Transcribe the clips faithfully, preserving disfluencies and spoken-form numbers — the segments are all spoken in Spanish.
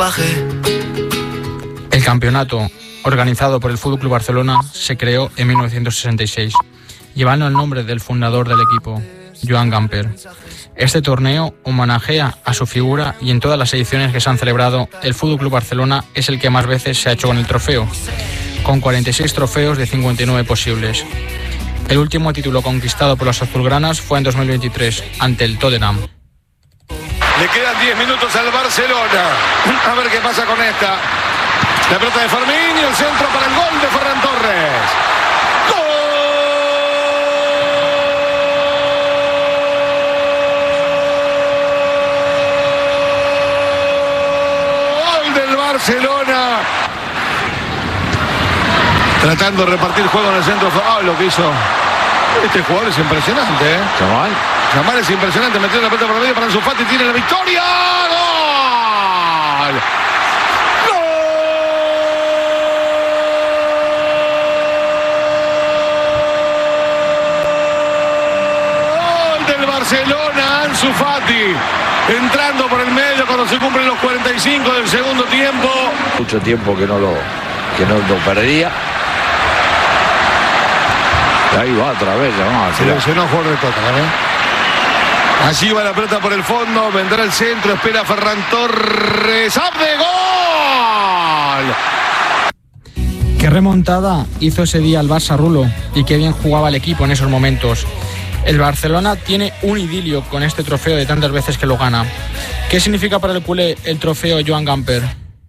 equipaje. El campeonato, organizado por el F C Barcelona, se creó en mil novecientos sesenta y seis, llevando el nombre del fundador del equipo, Joan Gamper. Este torneo homenajea a su figura y en todas las ediciones que se han celebrado, el F C Barcelona es el que más veces se ha hecho con el trofeo, con cuarenta y seis trofeos de cincuenta y nueve posibles. El último título conquistado por los azulgranas fue en dos mil veintitrés, ante el Tottenham. Le quedan diez minutos al Barcelona. A ver qué pasa con esta. La pelota de Fermín y el centro para el gol de Ferran Torres. ¡Gol del Barcelona! Tratando de repartir juego en el centro. Ah, lo que hizo este jugador es impresionante, ¿eh? Chaval. Chaval es impresionante. Metió la pelota por el medio para Ansu Fati. Tiene la victoria. ¡Gol! ¡Gol del Barcelona! Ansu Fati entrando por el medio cuando se cumplen los cuarenta y cinco del segundo tiempo. Mucho tiempo que no lo, que no lo perdía. Ahí va otra vez, no, se lesionó jugador de Tottenham, ¿eh? Allí va la pelota por el fondo, vendrá el centro, espera Ferran Torres. ¡Abde, gol! Qué remontada hizo ese día el Barça, Rulo, y qué bien jugaba el equipo en esos momentos. El Barcelona tiene un idilio con este trofeo de tantas veces que lo gana. ¿Qué significa para el culé el trofeo Joan Gamper?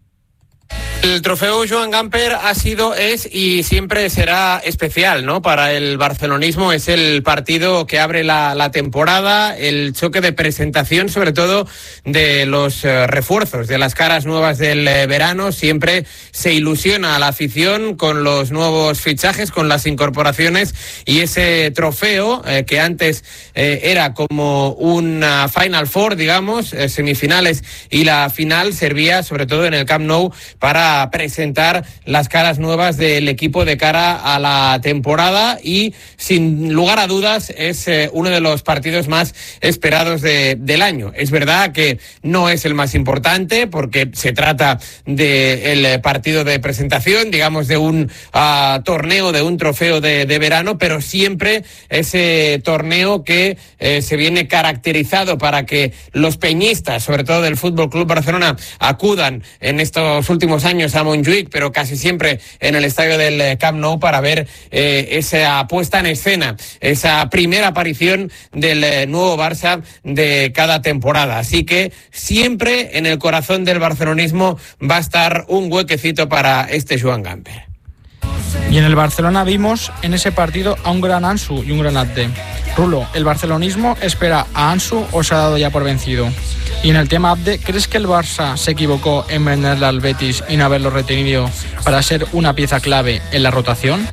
El trofeo Joan Gamper ha sido, es y siempre será especial, ¿no? Para el barcelonismo es el partido que abre la, la temporada, el choque de presentación, sobre todo de los eh, refuerzos, de las caras nuevas del eh, verano. Siempre se ilusiona a la afición con los nuevos fichajes, con las incorporaciones, y ese trofeo eh, que antes eh, era como una Final Four, digamos, eh, semifinales y la final, servía sobre todo en el Camp Nou para presentar las caras nuevas del equipo de cara a la temporada, y sin lugar a dudas es eh, uno de los partidos más esperados de, del año. Es verdad que no es el más importante porque se trata del partido de presentación, digamos, de un uh, torneo, de un trofeo de, de verano, pero siempre ese torneo que eh, se viene caracterizado para que los peñistas, sobre todo del F C Barcelona, acudan en estos últimos años a Montjuïc, pero casi siempre en el estadio del Camp Nou, para ver eh, esa puesta en escena, esa primera aparición del eh, nuevo Barça de cada temporada. Así que siempre en el corazón del barcelonismo va a estar un huequecito para este Joan Gamper. Y en el Barcelona vimos en ese partido a un gran Ansu y un gran Abde. Rulo, ¿el barcelonismo espera a Ansu o se ha dado ya por vencido? Y en el tema Abde, ¿crees que el Barça se equivocó en venderle al Betis y no haberlo retenido para ser una pieza clave en la rotación?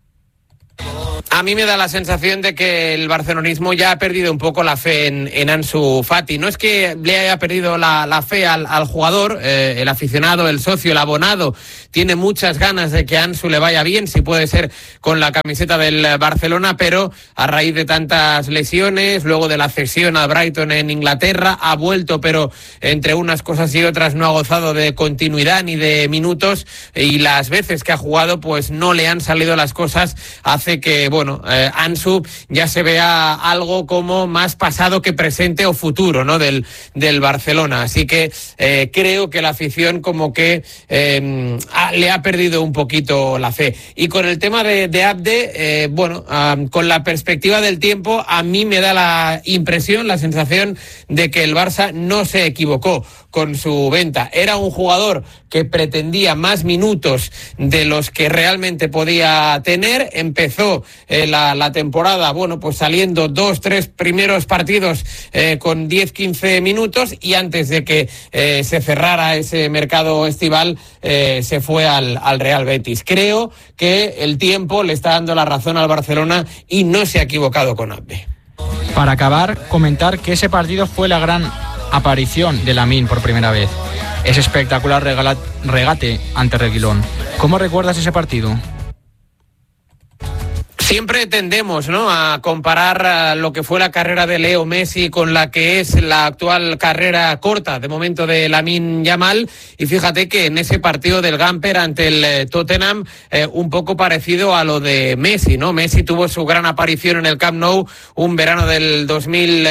A mí me da la sensación de que el barcelonismo ya ha perdido un poco la fe en, en Ansu Fati. No es que le haya perdido la, la fe al, al jugador, eh, el aficionado, el socio, el abonado, tiene muchas ganas de que Ansu le vaya bien, si puede ser con la camiseta del Barcelona, pero a raíz de tantas lesiones, luego de la cesión a Brighton en Inglaterra, ha vuelto, pero entre unas cosas y otras no ha gozado de continuidad ni de minutos, y las veces que ha jugado pues no le han salido las cosas, hace que, bueno, Bueno, eh, Ansu ya se vea algo como más pasado que presente o futuro, ¿no? Del, del Barcelona. Así que eh, creo que la afición como que eh, ha, le ha perdido un poquito la fe. Y con el tema de, de Abde, eh, bueno, um, con la perspectiva del tiempo, a mí me da la impresión, la sensación de que el Barça no se equivocó con su venta. Era un jugador que pretendía más minutos de los que realmente podía tener. Empezó eh, la, la temporada, bueno, pues saliendo dos, tres primeros partidos eh, con diez, quince minutos, y antes de que eh, se cerrara ese mercado estival, eh, se fue al, al Real Betis. Creo que el tiempo le está dando la razón al Barcelona y no se ha equivocado con Abde. Para acabar, comentar que ese partido fue la gran aparición de Lamine por primera vez. Ese espectacular regala, regate ante Reguilón. ¿Cómo recuerdas ese partido? Siempre tendemos, ¿no?, a comparar lo que fue la carrera de Leo Messi con la que es la actual carrera corta de momento de Lamine Yamal, y fíjate que en ese partido del Gamper ante el Tottenham, eh, un poco parecido a lo de Messi, ¿no? Messi tuvo su gran aparición en el Camp Nou un verano del dos mil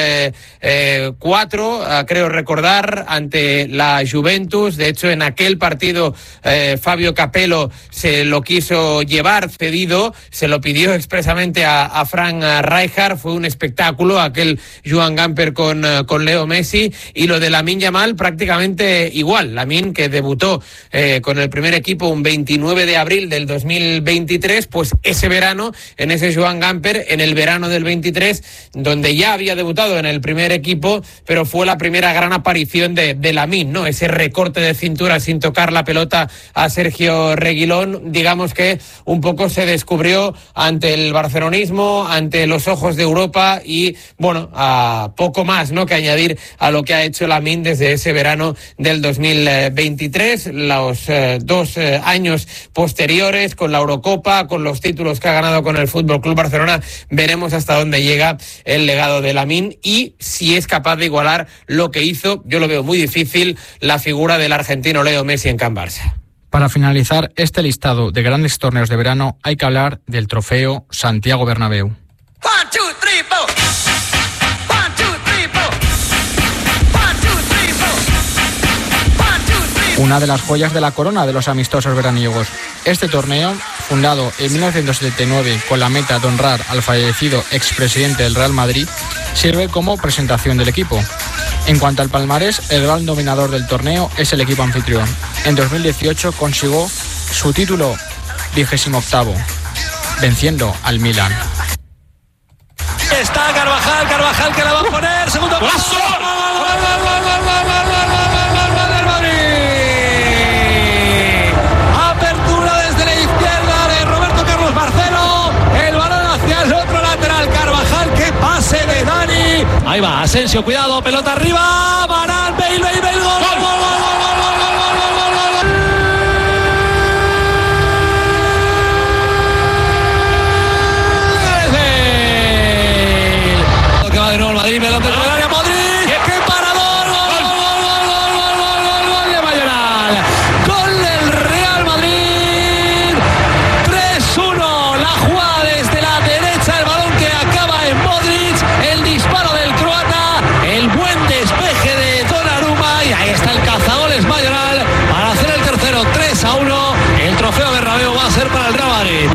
cuatro, eh, creo recordar, ante la Juventus. De hecho, en aquel partido eh, Fabio Capello se lo quiso llevar cedido, se lo pidió expresamente a, a Frank Rijkaard. Fue un espectáculo aquel Joan Gamper con, con Leo Messi. Y lo de Lamine Yamal prácticamente igual. Lamine, que debutó eh, con el primer equipo un veintinueve de abril del dos mil veintitrés, pues ese verano, en ese Joan Gamper, en el verano del veintitrés, donde ya había debutado en el primer equipo, pero fue la primera gran aparición de, de Lamine, ¿no? Ese recorte de cintura sin tocar la pelota a Sergio Reguilón, digamos que un poco se descubrió ante el barcelonismo, ante los ojos de Europa, y bueno, a poco más, ¿no?, que añadir a lo que ha hecho Lamine desde ese verano del dos mil veintitrés, los eh, dos eh, años posteriores, con la Eurocopa, con los títulos que ha ganado con el Fútbol Club Barcelona. Veremos hasta dónde llega el legado de Lamine y si es capaz de igualar lo que hizo, yo lo veo muy difícil, la figura del argentino Leo Messi en Can Barça. Para finalizar este listado de grandes torneos de verano, hay que hablar del trofeo Santiago Bernabéu. One, two, three, four. One, two, three, four. One, two, three, four. One, two, three, four. Una de las joyas de la corona de los amistosos veraniegos. Este torneo, fundado en mil novecientos setenta y nueve con la meta de honrar al fallecido expresidente del Real Madrid, sirve como presentación del equipo. En cuanto al palmarés, el gran dominador del torneo es el equipo anfitrión. En dos mil dieciocho consiguió su título vigésimo octavo, venciendo al Milan. Está Carvajal, Carvajal que la va a poner, segundo paso. ¡Del Madrid! Apertura desde la izquierda de Roberto Carlos Marcelo. El balón hacia el otro lateral. Carvajal, que pase de Dani. Ahí va, Asensio, cuidado, pelota arriba. Varane, Bale, Bale, Bale, gol, gol, gol, gol, gol, gol, gol, gol, gol, gol. Que va de nuevo el Madrid, pelota en el área, Modric. ¡Qué parador! Gol, gol, gol, gol, gol, gol, gol, gol de Mayoral. Gol del Real Madrid. tres uno. La jugada desde la derecha, el balón que acaba en Modric. El disparo del croata. El buen despeje de Donnarumma. Y ahí está el cazagoles Mayoral para hacer el tercero. tres a uno. El trofeo Bernabéu va a ser para el Real Madrid.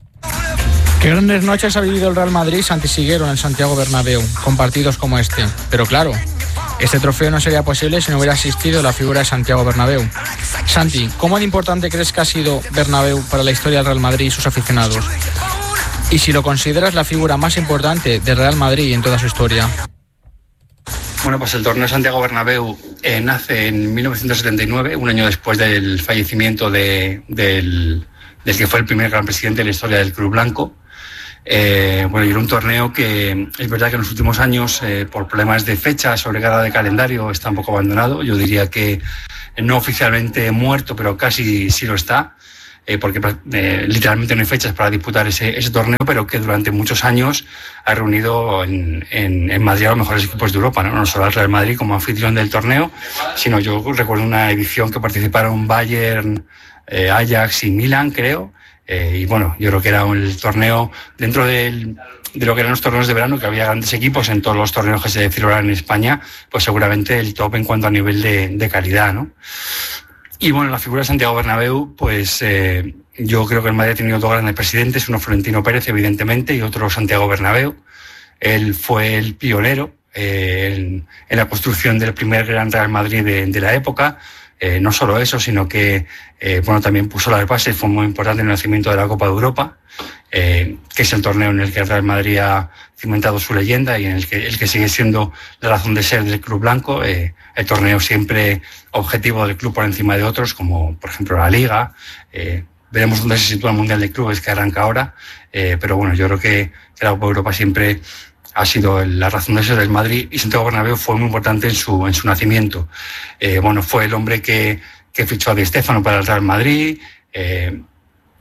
Qué grandes noches ha vivido el Real Madrid Santisiguero en el Santiago Bernabéu, con partidos como este. Pero claro, este trofeo no sería posible si no hubiera existido la figura de Santiago Bernabéu. Santi, ¿cómo de importante crees que ha sido Bernabéu para la historia del Real Madrid y sus aficionados? Y si lo consideras la figura más importante del Real Madrid en toda su historia. Bueno, pues el torneo Santiago Bernabéu eh, nace en mil novecientos setenta y nueve, un año después del fallecimiento de, del, del que fue el primer gran presidente de la historia del Club Blanco. Eh, bueno, y era un torneo que es verdad que en los últimos años, eh, por problemas de fecha, sobrecarga de calendario, está un poco abandonado. Yo diría que no oficialmente muerto, pero casi sí lo está, eh, porque eh, literalmente no hay fechas para disputar ese, ese torneo, pero que durante muchos años ha reunido en, en, en Madrid a los mejores equipos de Europa, ¿no? No solo al Real Madrid como anfitrión del torneo, sino yo recuerdo una edición que participaron Bayern, eh, Ajax y Milan, creo. Eh, y bueno, yo creo que era el torneo dentro del, de lo que eran los torneos de verano, que había grandes equipos en todos los torneos que se celebraban en España, pues seguramente el top en cuanto a nivel de, de calidad, ¿no? Y bueno, la figura de Santiago Bernabéu, pues eh, yo creo que el Madrid ha tenido dos grandes presidentes, uno Florentino Pérez, evidentemente, y otro Santiago Bernabéu. Él fue el pionero eh, en, en la construcción del primer gran Real Madrid de, de la época. Eh, no solo eso, sino que eh, bueno, también puso las bases, fue muy importante en el nacimiento de la Copa de Europa, eh, que es el torneo en el que el Real Madrid ha cimentado su leyenda y en el que, el que sigue siendo la razón de ser del Club Blanco. Eh, el torneo siempre objetivo del club por encima de otros, como por ejemplo la Liga. Eh, veremos dónde se sitúa el Mundial de Clubes, que arranca ahora, eh, pero bueno, yo creo que, que la Copa de Europa siempre ha sido la razón de ser del Madrid, y Santiago Bernabéu fue muy importante en su, en su nacimiento. Eh, bueno, fue el hombre que, que fichó a Di Stéfano para el Real Madrid, eh,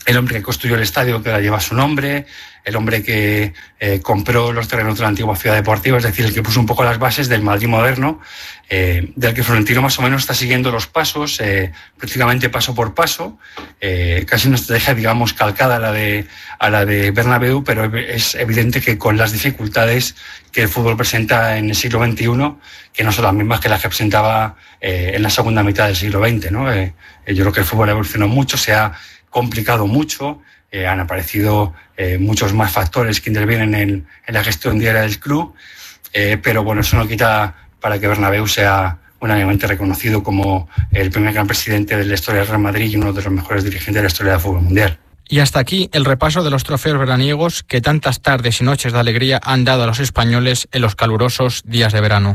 el hombre que construyó el estadio que ahora lleva su nombre, el hombre que eh, compró los terrenos de la antigua ciudad deportiva, es decir, el que puso un poco las bases del Madrid moderno, eh, del que Florentino más o menos está siguiendo los pasos, eh, prácticamente paso por paso, eh, casi una estrategia, digamos, calcada a la de, a la de Bernabéu, pero es evidente que con las dificultades que el fútbol presenta en el siglo veintiuno, que no son las mismas que las que presentaba eh, en la segunda mitad del siglo veinte, ¿no? Eh, yo creo que el fútbol evolucionó mucho, se ha complicado mucho, eh, han aparecido eh, muchos más factores que intervienen en, en la gestión diaria del club, eh, pero bueno, eso no quita para que Bernabéu sea unánimemente reconocido como el primer gran presidente de la historia del Real Madrid y uno de los mejores dirigentes de la historia del fútbol mundial. Y hasta aquí el repaso de los trofeos veraniegos que tantas tardes y noches de alegría han dado a los españoles en los calurosos días de verano.